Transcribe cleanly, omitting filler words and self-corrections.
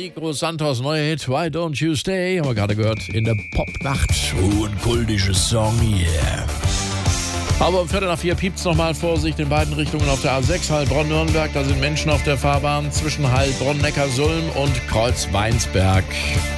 Nico Santos, neuer Hit, Why Don't You Stay, haben wir gerade gehört, in der Popnacht. Ein kultisches Song, yeah. Aber um 3:15 piept's nochmal. Vorsicht in beiden Richtungen auf der A6, Heilbronn-Nürnberg. Da sind Menschen auf der Fahrbahn zwischen Heilbronn, Neckarsulm und Kreuzweinsberg.